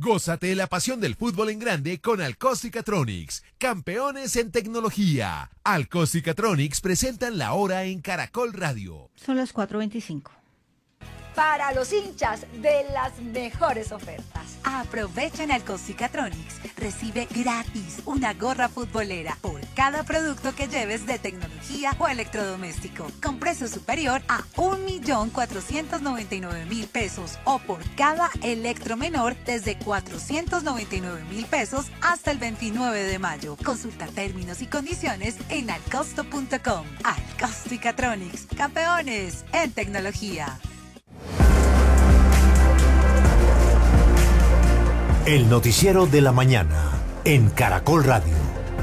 Gózate la pasión del fútbol en grande con Alcóstica-Tronics, campeones en tecnología. Alcóstica-Tronics presentan la hora en Caracol Radio. Son las 4:25. Para los hinchas de las mejores ofertas. Aprovecha en Alcóstica-Tronics. Recibe gratis una gorra futbolera por cada producto que lleves de tecnología o electrodoméstico, con precio superior a 1.499.000 pesos, o por cada electro menor desde 499.000 pesos hasta el 29 de mayo. Consulta términos y condiciones en alcosto.com. Alcóstica-Tronics, campeones en tecnología. El noticiero de la mañana en Caracol Radio.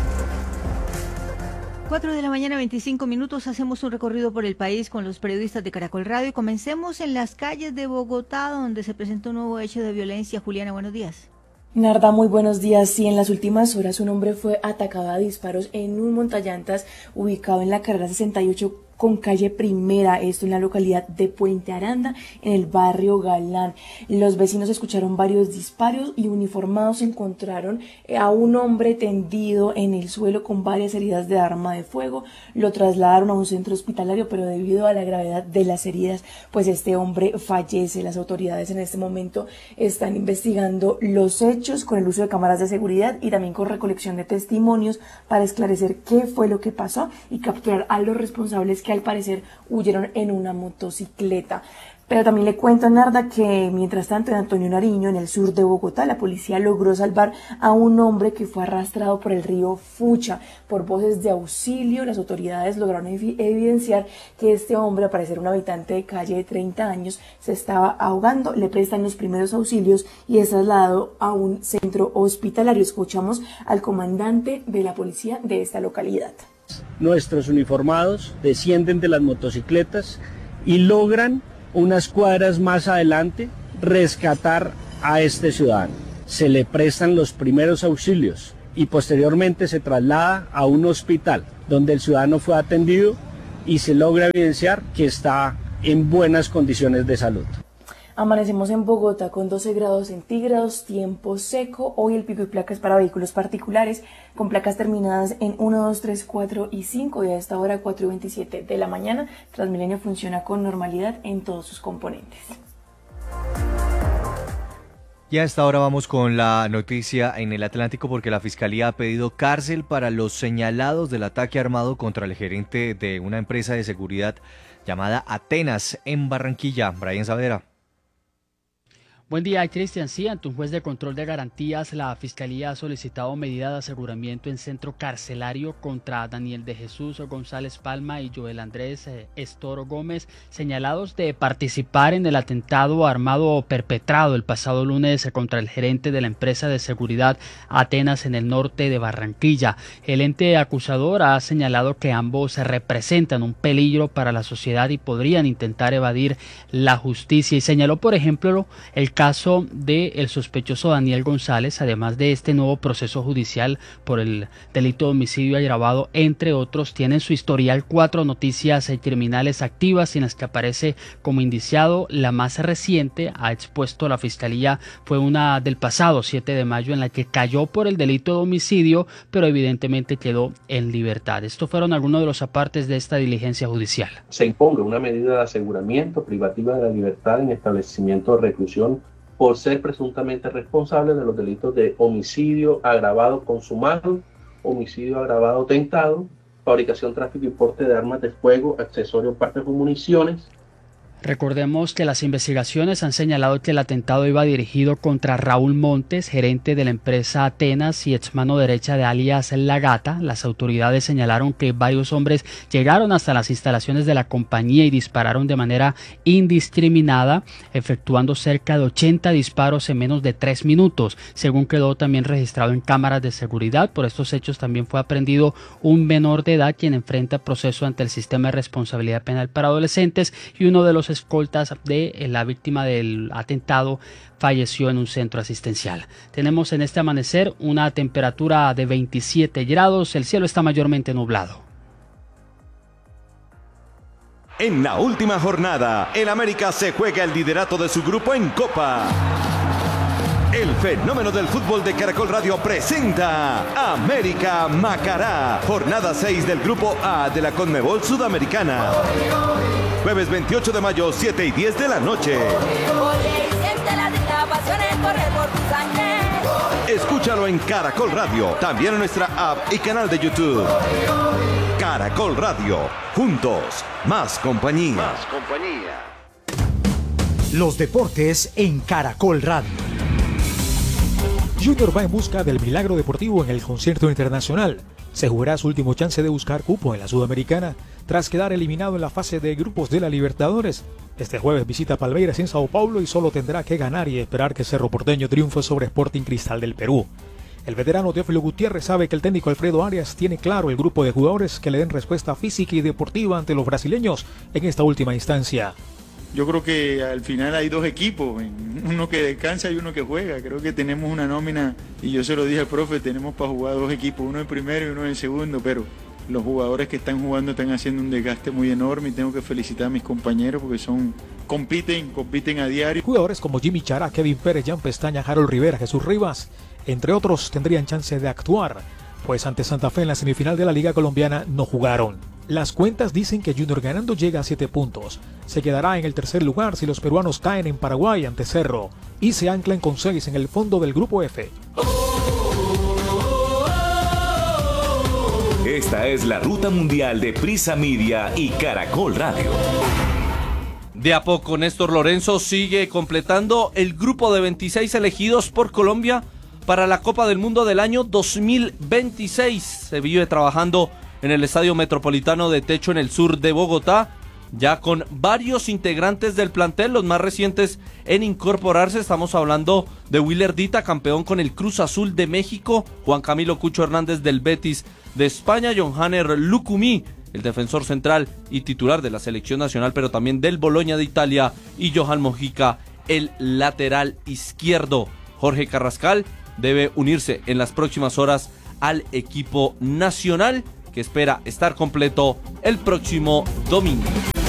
4 de la mañana, 25 minutos. Hacemos un recorrido por el país con los periodistas de Caracol Radio y comencemos en las calles de Bogotá, donde se presentó un nuevo hecho de violencia. Juliana, buenos días. Narda, muy buenos días. Sí, en las últimas horas un hombre fue atacado a disparos en un montallantas ubicado en la carrera 68 con calle Primera, esto en la localidad de Puente Aranda, en el barrio Galán. Los vecinos escucharon varios disparos y uniformados encontraron a un hombre tendido en el suelo con varias heridas de arma de fuego. Lo trasladaron a un centro hospitalario, pero debido a la gravedad de las heridas, pues este hombre fallece. Las autoridades en este momento están investigando los hechos con el uso de cámaras de seguridad y también con recolección de testimonios para esclarecer qué fue lo que pasó y capturar a los responsables que al parecer huyeron en una motocicleta. Pero también le cuento a Narda que mientras tanto en Antonio Nariño, en el sur de Bogotá, la policía logró salvar a un hombre que fue arrastrado por el río Fucha. Por voces de auxilio, las autoridades lograron evidenciar que este hombre, al parecer un habitante de calle de 30 años, se estaba ahogando. Le prestan los primeros auxilios y es trasladado a un centro hospitalario. Escuchamos al comandante de la policía de esta localidad. Nuestros uniformados descienden de las motocicletas y logran unas cuadras más adelante rescatar a este ciudadano. Se le prestan los primeros auxilios y posteriormente se traslada a un hospital donde el ciudadano fue atendido y se logra evidenciar que está en buenas condiciones de salud. Amanecemos en Bogotá con 12 grados centígrados, tiempo seco. Hoy el pico y placa es para vehículos particulares con placas terminadas en 1, 2, 3, 4 y 5 y a esta hora 4:27 de la mañana. Transmilenio funciona con normalidad en todos sus componentes. Y a esta hora vamos con la noticia en el Atlántico porque la Fiscalía ha pedido cárcel para los señalados del ataque armado contra el gerente de una empresa de seguridad llamada Atenas en Barranquilla. Brian Saavedra. Buen día, Cristian. Sí, ante un juez de control de garantías, la Fiscalía ha solicitado medida de aseguramiento en centro carcelario contra Daniel de Jesús González Palma y Joel Andrés Estoro Gómez, señalados de participar en el atentado armado perpetrado el pasado lunes contra el gerente de la empresa de seguridad Atenas en el norte de Barranquilla. El ente acusador ha señalado que ambos representan un peligro para la sociedad y podrían intentar evadir la justicia y señaló, por ejemplo, el caso del sospechoso Daniel González, además de este nuevo proceso judicial por el delito de homicidio agravado, entre otros, tiene en su historial 4 noticias criminales activas en las que aparece como indiciado. La más reciente, ha expuesto la Fiscalía, fue una del pasado 7 de mayo en la que cayó por el delito de homicidio, pero evidentemente quedó en libertad. Estos fueron algunos de los apartes de esta diligencia judicial. Se imponga una medida de aseguramiento privativa de la libertad en establecimiento de reclusión por ser presuntamente responsable de los delitos de homicidio agravado consumado, homicidio agravado tentado, fabricación, tráfico y porte de armas de fuego, accesorios, partes o municiones. Recordemos que las investigaciones han señalado que el atentado iba dirigido contra Raúl Montes, gerente de la empresa Atenas y ex mano derecha de alias La Gata. Las autoridades señalaron que varios hombres llegaron hasta las instalaciones de la compañía y dispararon de manera indiscriminada, efectuando cerca de 80 disparos en menos de 3 minutos, según quedó también registrado en cámaras de seguridad. Por estos hechos también fue aprendido un menor de edad quien enfrenta proceso ante el sistema de responsabilidad penal para adolescentes, y uno de los escoltas de la víctima del atentado falleció en un centro asistencial. Tenemos en este amanecer una temperatura de 27 grados, el cielo está mayormente nublado. En la última jornada, el América se juega el liderato de su grupo en Copa. El fenómeno del fútbol de Caracol Radio presenta América Macará, jornada 6 del Grupo A de la Conmebol Sudamericana. Jueves 28 de mayo, 7 y 10 de la noche. Escúchalo en Caracol Radio, también en nuestra app y canal de YouTube. Caracol Radio, juntos, más compañía. Los deportes en Caracol Radio. Junior va en busca del milagro deportivo en el concierto internacional. Se jugará su último chance de buscar cupo en la Sudamericana tras quedar eliminado en la fase de grupos de la Libertadores. Este jueves visita Palmeiras en Sao Paulo y solo tendrá que ganar y esperar que Cerro Porteño triunfe sobre Sporting Cristal del Perú. El veterano Teófilo Gutiérrez sabe que el técnico Alfredo Arias tiene claro el grupo de jugadores que le den respuesta física y deportiva ante los brasileños en esta última instancia. Yo creo que al final hay dos equipos, uno que descansa y uno que juega. Creo que tenemos una nómina, y yo se lo dije al profe, tenemos para jugar dos equipos, uno en primero y uno en segundo, pero los jugadores que están jugando están haciendo un desgaste muy enorme y tengo que felicitar a mis compañeros porque compiten a diario. Jugadores como Jimmy Chará, Kevin Pérez, Jan Pestaña, Harold Rivera, Jesús Rivas, entre otros, tendrían chance de actuar, pues ante Santa Fe en la semifinal de la Liga Colombiana no jugaron. Las cuentas dicen que Junior ganando llega a 7 puntos. Se quedará en el tercer lugar si los peruanos caen en Paraguay ante Cerro y se anclan con 6 en el fondo del grupo F. Esta es la ruta mundial de Prisa Media y Caracol Radio. De a poco, Néstor Lorenzo sigue completando el grupo de 26 elegidos por Colombia para la Copa del Mundo del año 2026. Se vive trabajando en el Estadio Metropolitano de Techo en el sur de Bogotá, ya con varios integrantes del plantel, los más recientes en incorporarse. Estamos hablando de Willer Dita, campeón con el Cruz Azul de México, Juan Camilo Cucho Hernández del Betis de España, John Hanner Lucumí, el defensor central y titular de la selección nacional, pero también del Bologna de Italia, y Johan Mojica, el lateral izquierdo. Jorge Carrascal debe unirse en las próximas horas al equipo nacional, que espera estar completo el próximo domingo.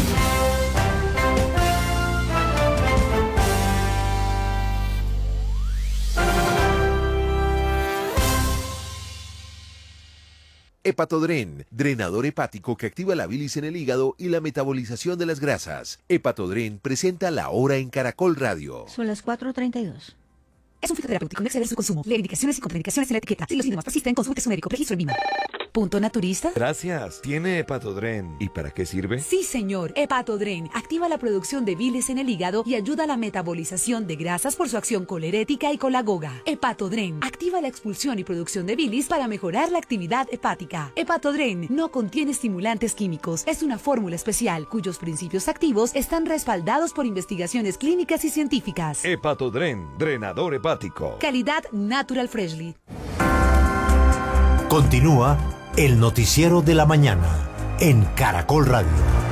Hepatodren, drenador hepático que activa la bilis en el hígado y la metabolización de las grasas. Hepatodren presenta La Hora en Caracol Radio. Son las 4:32. Es un fitoterapéutico, no exceder su consumo. Lee indicaciones y contraindicaciones en la etiqueta. Si los síntomas persisten, consulte a su médico. Registro en Lima. ¿Punto naturista? Gracias. ¿Tiene Hepatodren? ¿Y para qué sirve? Sí, señor. Hepatodren activa la producción de bilis en el hígado y ayuda a la metabolización de grasas por su acción colerética y colagoga. Hepatodren activa la expulsión y producción de bilis para mejorar la actividad hepática. Hepatodren no contiene estimulantes químicos. Es una fórmula especial cuyos principios activos están respaldados por investigaciones clínicas y científicas. Hepatodren, drenador hepático. Calidad Natural Freshly. Continúa el noticiero de la mañana en Caracol Radio.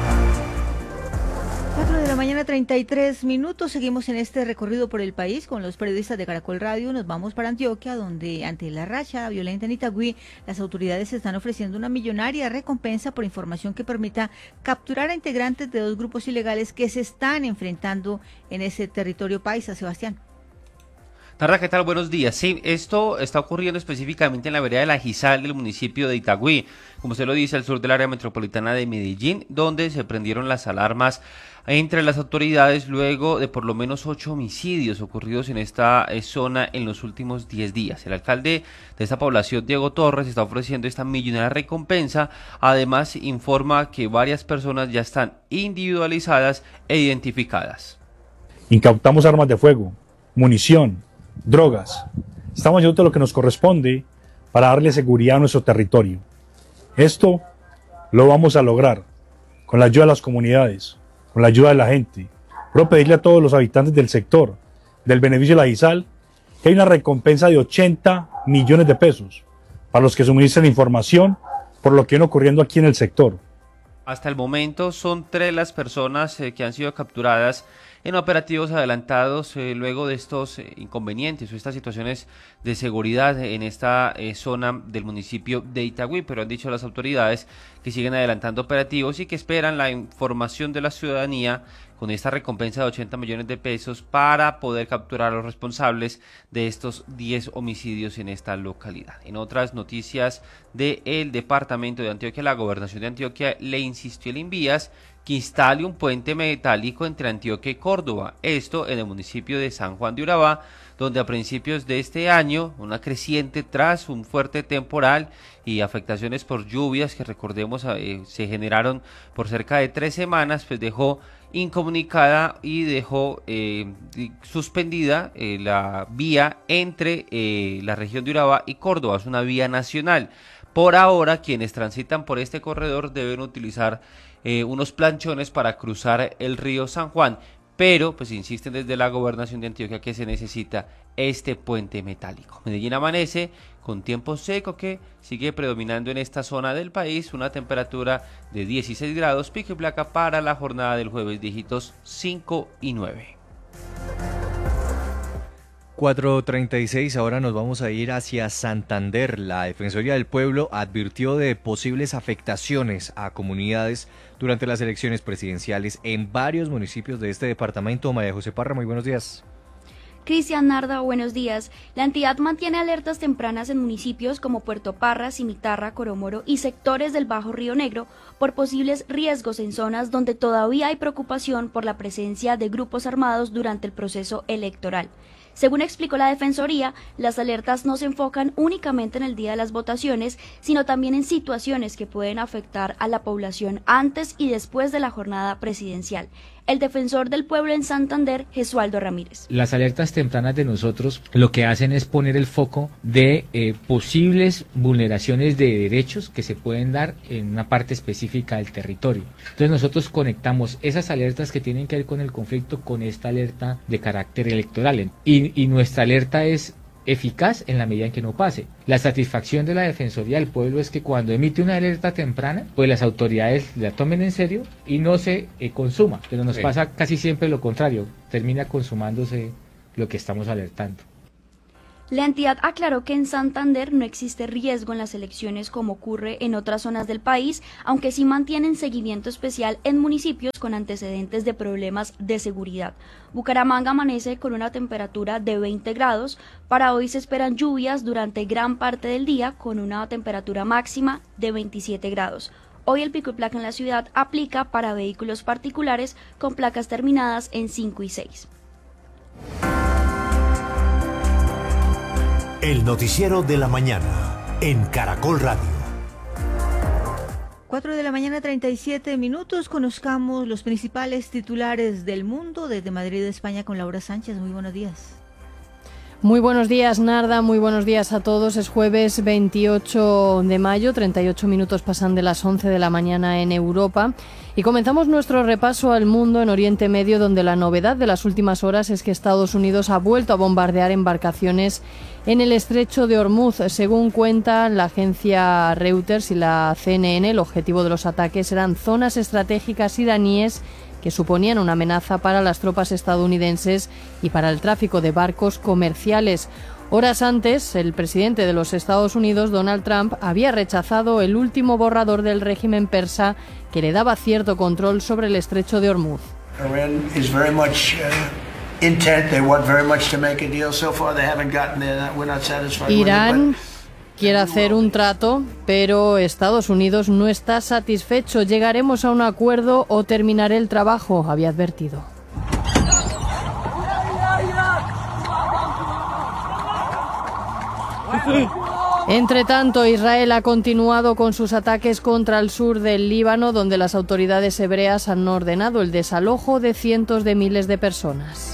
4:33 a.m. Seguimos en este recorrido por el país con los periodistas de Caracol Radio. Nos vamos para Antioquia, donde ante la racha violenta en Itagüí, las autoridades están ofreciendo una millonaria recompensa por información que permita capturar a integrantes de 2 grupos ilegales que se están enfrentando en ese territorio paisa. Sebastián. Narra, ¿qué tal? Buenos días. Sí, esto está ocurriendo específicamente en la vereda de La Gizal del municipio de Itagüí, como se lo dice, al sur del área metropolitana de Medellín, donde se prendieron las alarmas entre las autoridades luego de por lo menos 8 homicidios ocurridos en esta zona en los últimos 10 días. El alcalde de esta población, Diego Torres, está ofreciendo esta millonaria recompensa. Además, informa que varias personas ya están individualizadas e identificadas. Incautamos armas de fuego, munición, drogas. Estamos haciendo todo lo que nos corresponde para darle seguridad a nuestro territorio. Esto lo vamos a lograr con la ayuda de las comunidades, con la ayuda de la gente. Quiero pedirle a todos los habitantes del sector del beneficio de La Gizal que hay una recompensa de 80 millones de pesos para los que suministren información por lo que viene ocurriendo aquí en el sector. Hasta el momento son 3 las personas que han sido capturadas en operativos adelantados luego de estos inconvenientes o estas situaciones de seguridad en esta zona del municipio de Itagüí, pero han dicho las autoridades que siguen adelantando operativos y que esperan la información de la ciudadanía con esta recompensa de 80 millones de pesos para poder capturar a los responsables de estos 10 homicidios en esta localidad. En otras noticias del departamento de Antioquia, la gobernación de Antioquia le insistió al Invías que instale un puente metálico entre Antioquia y Córdoba, esto en el municipio de San Juan de Urabá, donde a principios de este año, una creciente tras un fuerte temporal y afectaciones por lluvias que recordemos se generaron por cerca de 3 semanas, pues dejó incomunicada y dejó suspendida la vía entre la región de Urabá y Córdoba, es una vía nacional. Por ahora, quienes transitan por este corredor deben utilizar unos planchones para cruzar el río San Juan, pero pues insisten desde la gobernación de Antioquia que se necesita este puente metálico. Medellín amanece con tiempo seco que sigue predominando en esta zona del país, una temperatura de 16 grados, pico y placa para la jornada del jueves, dígitos 5 y 9. 4:36, ahora nos vamos a ir hacia Santander. La Defensoría del Pueblo advirtió de posibles afectaciones a comunidades durante las elecciones presidenciales en varios municipios de este departamento. María José Parra, muy buenos días. Cristian Narda, buenos días. La entidad mantiene alertas tempranas en municipios como Puerto Parra, Cimitarra, Coromoro y sectores del Bajo Río Negro por posibles riesgos en zonas donde todavía hay preocupación por la presencia de grupos armados durante el proceso electoral. Según explicó la Defensoría, las alertas no se enfocan únicamente en el día de las votaciones, sino también en situaciones que pueden afectar a la población antes y después de la jornada presidencial. El defensor del pueblo en Santander, Jesualdo Ramírez. Las alertas tempranas de nosotros lo que hacen es poner el foco de posibles vulneraciones de derechos que se pueden dar en una parte específica del territorio. Entonces nosotros conectamos esas alertas que tienen que ver con el conflicto con esta alerta de carácter electoral. Y nuestra alerta es eficaz en la medida en que no pase. La satisfacción de la Defensoría del Pueblo es que cuando emite una alerta temprana, pues las autoridades la tomen en serio y no se consuma. Pero nos pasa casi siempre lo contrario, termina consumándose lo que estamos alertando. La entidad aclaró que en Santander no existe riesgo en las elecciones como ocurre en otras zonas del país, aunque sí mantienen seguimiento especial en municipios con antecedentes de problemas de seguridad. Bucaramanga amanece con una temperatura de 20 grados. Para hoy se esperan lluvias durante gran parte del día con una temperatura máxima de 27 grados. Hoy el pico y placa en la ciudad aplica para vehículos particulares con placas terminadas en 5 y 6. El noticiero de la mañana en Caracol Radio. 4 de la mañana, 37 minutos. Conozcamos los principales titulares del mundo desde Madrid, España, con Laura Sánchez. Muy buenos días. Muy buenos días, Narda. Muy buenos días a todos. Es jueves 28 de mayo, 38 minutos pasan de las 11 de la mañana en Europa. Y comenzamos nuestro repaso al mundo en Oriente Medio, donde la novedad de las últimas horas es que Estados Unidos ha vuelto a bombardear embarcaciones en el estrecho de Hormuz. Según cuentan la agencia Reuters y la CNN, el objetivo de los ataques eran zonas estratégicas iraníes que suponían una amenaza para las tropas estadounidenses y para el tráfico de barcos comerciales. Horas antes, el presidente de los Estados Unidos, Donald Trump, había rechazado el último borrador del régimen persa que le daba cierto control sobre el estrecho de Hormuz. Irán quiere hacer un trato, pero Estados Unidos no está satisfecho. Llegaremos a un acuerdo o terminaré el trabajo, había advertido. Entre tanto, Israel ha continuado con sus ataques contra el sur del Líbano, donde las autoridades hebreas han ordenado el desalojo de cientos de miles de personas.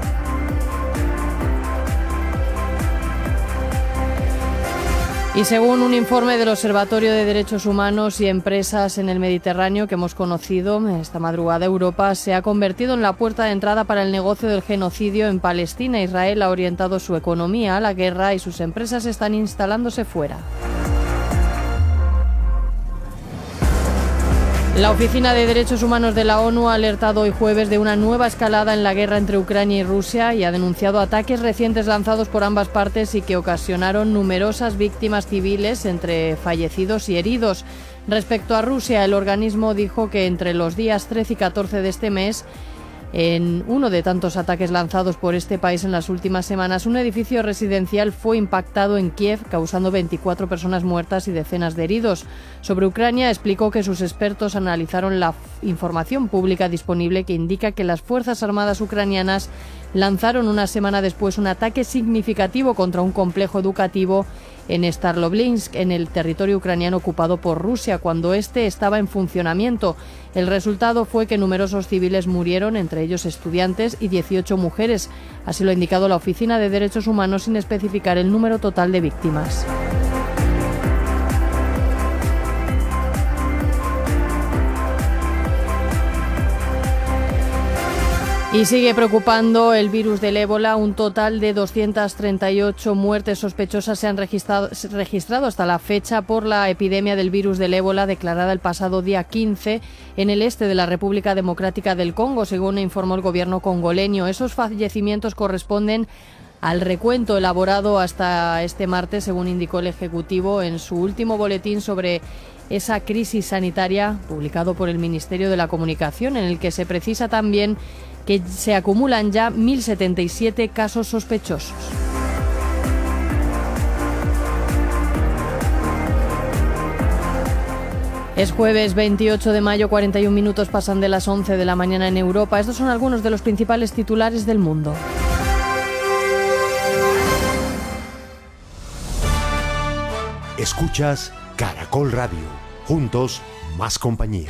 Y según un informe del Observatorio de Derechos Humanos y Empresas en el Mediterráneo que hemos conocido esta madrugada, Europa se ha convertido en la puerta de entrada para el negocio del genocidio en Palestina. Israel ha orientado su economía a la guerra y sus empresas están instalándose fuera. La Oficina de Derechos Humanos de la ONU ha alertado hoy jueves de una nueva escalada en la guerra entre Ucrania y Rusia y ha denunciado ataques recientes lanzados por ambas partes y que ocasionaron numerosas víctimas civiles, entre fallecidos y heridos. Respecto a Rusia, el organismo dijo que entre los días 13 y 14 de este mes En uno de tantos ataques lanzados por este país en las últimas semanas, un edificio residencial fue impactado en Kiev, causando 24 personas muertas y decenas de heridos. Sobre Ucrania, explicó que sus expertos analizaron la información pública disponible que indica que las Fuerzas Armadas ucranianas lanzaron una semana después un ataque significativo contra un complejo educativo en Starlovlinsk, en el territorio ucraniano ocupado por Rusia, cuando este estaba en funcionamiento. El resultado fue que numerosos civiles murieron, entre ellos estudiantes y 18 mujeres. Así lo ha indicado la Oficina de Derechos Humanos, sin especificar el número total de víctimas. Y sigue preocupando el virus del ébola. Un total de 238 muertes sospechosas se han registrado hasta la fecha por la epidemia del virus del ébola declarada el pasado día 15 en el este de la República Democrática del Congo, según informó el gobierno congoleño. Esos fallecimientos corresponden al recuento elaborado hasta este martes, según indicó el Ejecutivo en su último boletín sobre esa crisis sanitaria, publicado por el Ministerio de la Comunicación, en el que se precisa también que se acumulan ya 1.077 casos sospechosos. Es jueves 28 de mayo, 41 minutos pasan de las 11 de la mañana en Europa. Estos son algunos de los principales titulares del mundo. Escuchas Caracol Radio. Juntos, más compañía.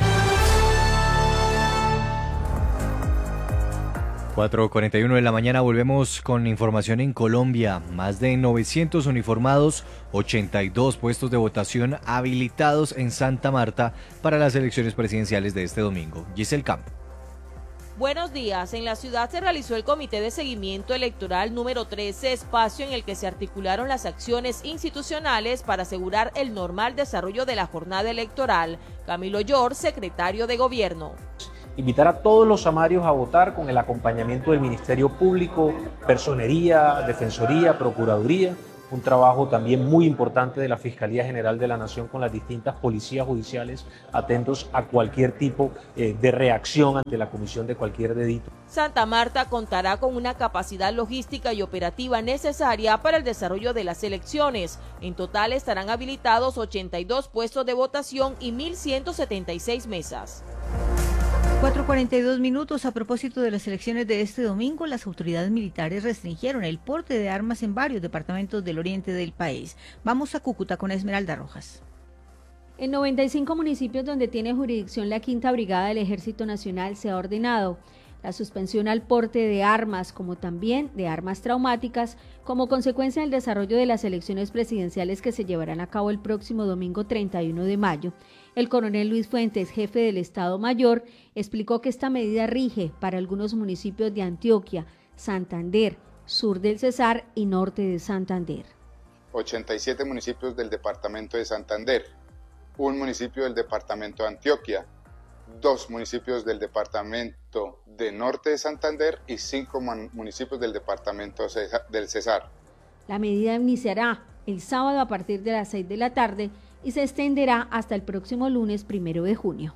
4:41 de la mañana, volvemos con información en Colombia. Más de 900 uniformados, 82 puestos de votación habilitados en Santa Marta para las elecciones presidenciales de este domingo. Giselle Camp. Buenos días. En la ciudad se realizó el Comité de Seguimiento Electoral número 13, espacio en el que se articularon las acciones institucionales para asegurar el normal desarrollo de la jornada electoral. Camilo Yor, secretario de Gobierno. Invitar a todos los samarios a votar con el acompañamiento del Ministerio Público, Personería, Defensoría, Procuraduría, un trabajo también muy importante de la Fiscalía General de la Nación con las distintas policías judiciales, atentos a cualquier tipo de reacción ante la comisión de cualquier delito. Santa Marta contará con una capacidad logística y operativa necesaria para el desarrollo de las elecciones. En total estarán habilitados 82 puestos de votación y 1.176 mesas. 4:42 minutos. A propósito de las elecciones de este domingo, las autoridades militares restringieron el porte de armas en varios departamentos del oriente del país. Vamos a Cúcuta con Esmeralda Rojas. En 95 municipios donde tiene jurisdicción la Quinta Brigada del Ejército Nacional se ha ordenado la suspensión al porte de armas, como también de armas traumáticas, como consecuencia del desarrollo de las elecciones presidenciales que se llevarán a cabo el próximo domingo 31 de mayo. El coronel Luis Fuentes, jefe del Estado Mayor, explicó que esta medida rige para algunos municipios de Antioquia, Santander, sur del Cesar y norte de Santander. 87 municipios del departamento de Santander, un municipio del departamento de Antioquia, 2 municipios del departamento de norte de Santander y 5 municipios del departamento del Cesar. La medida iniciará el sábado a partir de las 6 de la tarde y se extenderá hasta el próximo lunes 1 de junio.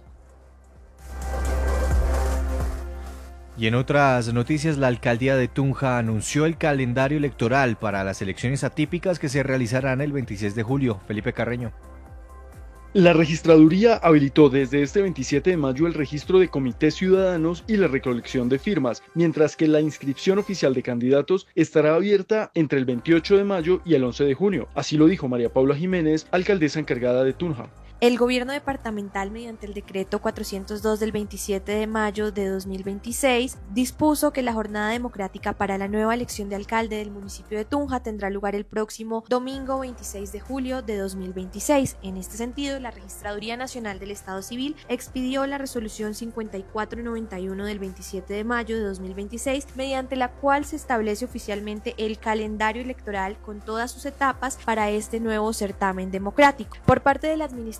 Y en otras noticias, la alcaldía de Tunja anunció el calendario electoral para las elecciones atípicas que se realizarán el 26 de julio. Felipe Carreño. La registraduría habilitó desde este 27 de mayo el registro de comités ciudadanos y la recolección de firmas, mientras que la inscripción oficial de candidatos estará abierta entre el 28 de mayo y el 11 de junio. Así lo dijo María Paula Jiménez, alcaldesa encargada de Tunja. El gobierno departamental, mediante el decreto 402 del 27 de mayo de 2026, dispuso que la jornada democrática para la nueva elección de alcalde del municipio de Tunja tendrá lugar el próximo domingo 26 de julio de 2026. En este sentido, la Registraduría Nacional del Estado Civil expidió la resolución 5491 del 27 de mayo de 2026, mediante la cual se establece oficialmente el calendario electoral con todas sus etapas para este nuevo certamen democrático. Por parte de la Administración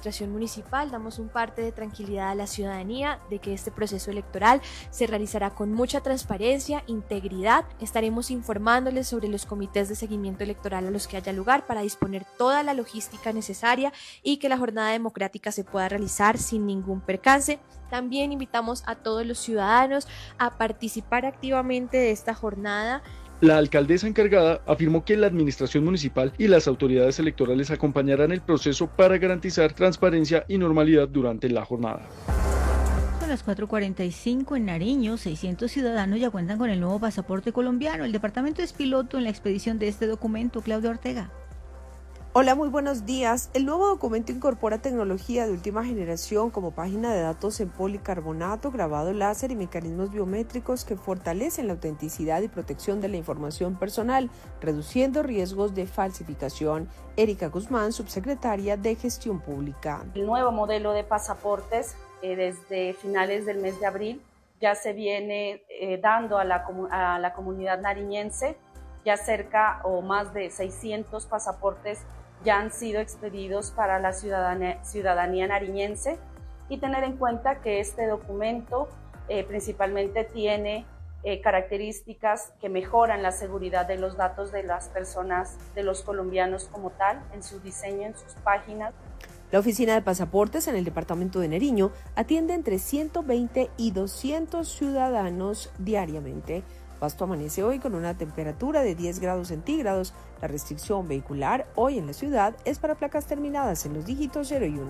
administración municipal damos un parte de tranquilidad a la ciudadanía de que este proceso electoral se realizará con mucha transparencia, integridad. Estaremos informándoles sobre los comités de seguimiento electoral a los que haya lugar para disponer toda la logística necesaria y que la jornada democrática se pueda realizar sin ningún percance. También invitamos a todos los ciudadanos a participar activamente de esta jornada. La alcaldesa encargada afirmó que la administración municipal y las autoridades electorales acompañarán el proceso para garantizar transparencia y normalidad durante la jornada. Son las 4:45 en Nariño. 600 ciudadanos ya cuentan con el nuevo pasaporte colombiano. El departamento es piloto en la expedición de este documento. Claudia Ortega. Hola, muy buenos días. El nuevo documento incorpora tecnología de última generación como página de datos en policarbonato, grabado láser y mecanismos biométricos que fortalecen la autenticidad y protección de la información personal, reduciendo riesgos de falsificación. Erika Guzmán, subsecretaria de Gestión Pública. El nuevo modelo de pasaportes desde finales del mes de abril ya se viene dando a la comunidad nariñense. Ya cerca o más de 600 pasaportes ya han sido expedidos para la ciudadanía nariñense, y tener en cuenta que este documento principalmente tiene características que mejoran la seguridad de los datos de las personas, de los colombianos como tal, en su diseño, en sus páginas. La oficina de pasaportes en el departamento de Nariño atiende entre 120 y 200 ciudadanos diariamente. Pasto amanece hoy con una temperatura de 10 grados centígrados. La restricción vehicular hoy en la ciudad es para placas terminadas en los dígitos 0 y 1.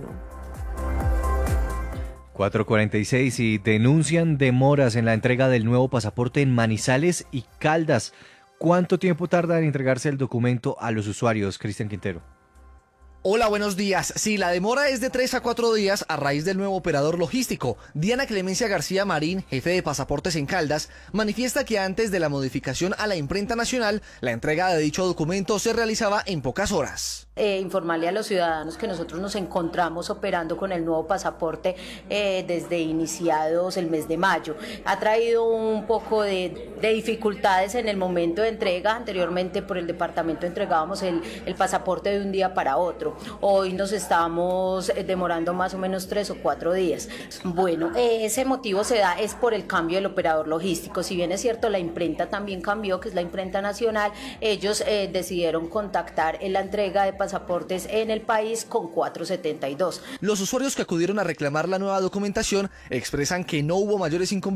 4:46 y denuncian demoras en la entrega del nuevo pasaporte en Manizales y Caldas. ¿Cuánto tiempo tarda en entregarse el documento a los usuarios, Cristian Quintero? Hola, buenos días. Sí, la demora es de 3 a 4 días a raíz del nuevo operador logístico. Diana Clemencia García Marín, jefe de pasaportes en Caldas, manifiesta que antes de la modificación a la imprenta nacional, la entrega de dicho documento se realizaba en pocas horas. Informarle a los ciudadanos que nosotros nos encontramos operando con el nuevo pasaporte desde iniciados el mes de mayo. Ha traído un poco de dificultades en el momento de entrega. Anteriormente por el departamento entregábamos el pasaporte de un día para otro. Hoy nos estamos demorando más o menos 3 o 4 días. Bueno, ese motivo es por el cambio del operador logístico. Si bien es cierto, la imprenta también cambió, que es la imprenta nacional. Ellos decidieron contactar en la entrega de pasaportes en el país con 472. Los usuarios que acudieron a reclamar la nueva documentación expresan que no hubo mayores inconvenientes